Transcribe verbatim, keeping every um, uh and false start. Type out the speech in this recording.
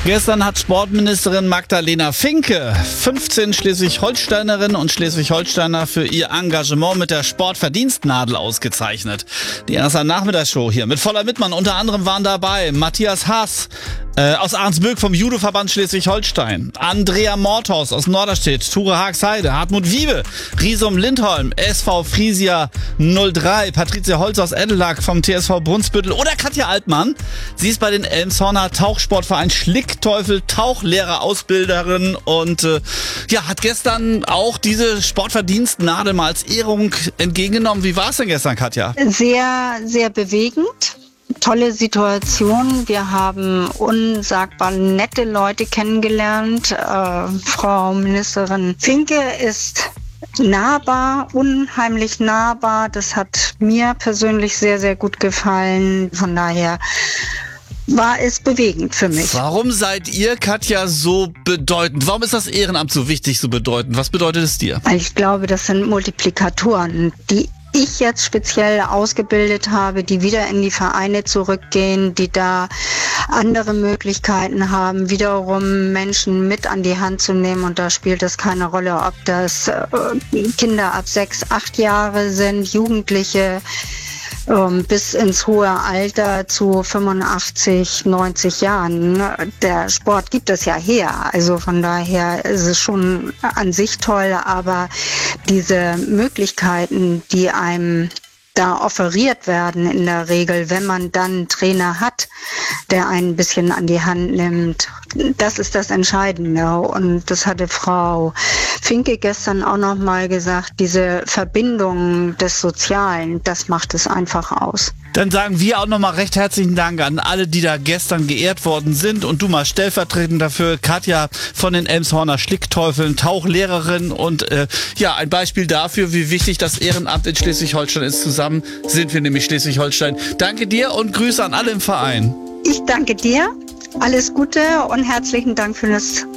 Gestern hat Sportministerin Magdalena Finke fünfzehn Schleswig-Holsteinerinnen und Schleswig-Holsteiner für ihr Engagement mit der Sportverdienstnadel ausgezeichnet. Die erste Nachmittagsshow hier mit voller Mitmann. Unter anderem waren dabei Matthias Haas äh, aus Arnsböck vom Judoverband Schleswig-Holstein, Andrea Morthaus aus Norderstedt, Ture Haagsheide, Hartmut Wiebe, Riesum Lindholm, S V Friesia null drei, Patricia Holz aus Edelag vom T S V Brunsbüttel oder Katja Altmann. Sie ist bei den Elmshorner Tauchsportverein Schlickteufel Tauchlehrer-Ausbilderin und äh, ja, hat gestern auch diese Sportverdienstnadel mal als Ehrung entgegengenommen. Wie war es denn gestern, Katja? Sehr, sehr bewegend. Tolle Situation. Wir haben unsagbar nette Leute kennengelernt. Äh, Frau Ministerin Finke ist nahbar, unheimlich nahbar. Das hat mir persönlich sehr, sehr gut gefallen. Von daher war es bewegend für mich. Warum seid ihr, Katja, so bedeutend? Warum ist das Ehrenamt so wichtig, so bedeutend? Was bedeutet es dir? Ich glaube, das sind Multiplikatoren, die ich jetzt speziell ausgebildet habe, die wieder in die Vereine zurückgehen, die da andere Möglichkeiten haben, wiederum Menschen mit an die Hand zu nehmen. Und da spielt es keine Rolle, ob das äh, Kinder ab sechs, acht Jahre sind, Jugendliche, bis ins hohe Alter zu fünfundachtzig, neunzig Jahren. Der Sport gibt es ja her. Also von daher ist es schon an sich toll, aber diese Möglichkeiten, die einem da offeriert werden in der Regel, wenn man dann einen Trainer hat, der einen ein bisschen an die Hand nimmt, das ist das Entscheidende. Und das hatte Frau Finke gestern auch noch mal gesagt, diese Verbindung des Sozialen, das macht es einfach aus. Dann sagen wir auch nochmal recht herzlichen Dank an alle, die da gestern geehrt worden sind und du mal stellvertretend dafür, Katja von den Elmshorner Schlickteufeln, Tauchlehrerin und äh, ja, ein Beispiel dafür, wie wichtig das Ehrenamt in Schleswig-Holstein ist. Zusammen sind wir nämlich Schleswig-Holstein. Danke dir und Grüße an alle im Verein. Ich danke dir, alles Gute und herzlichen Dank für das